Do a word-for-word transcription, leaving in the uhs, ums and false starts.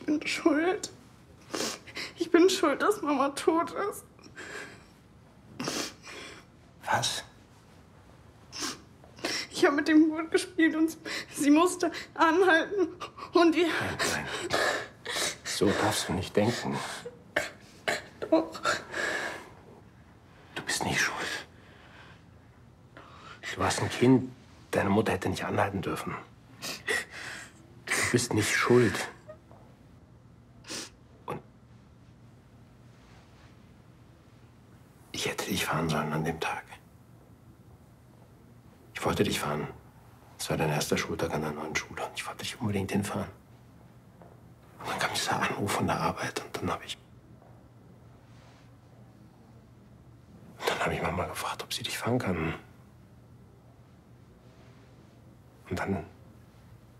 bin schuld. Ich bin schuld, dass Mama tot ist. Was? Ich habe mit dem Hut gespielt und sie musste anhalten. Und wir... Nein, nein. So darfst du nicht denken. Doch. Du bist nicht schuld. Du warst ein Kind. Deine Mutter hätte nicht anhalten dürfen. Du bist nicht schuld. Und ich hätte dich fahren sollen an dem Tag. Ich wollte dich fahren. Es war dein erster Schultag an der neuen Schule und ich wollte dich unbedingt hinfahren. Und dann kam dieser Anruf von der Arbeit und dann habe ich... Und dann habe ich Mama gefragt, ob sie dich fahren kann. Und dann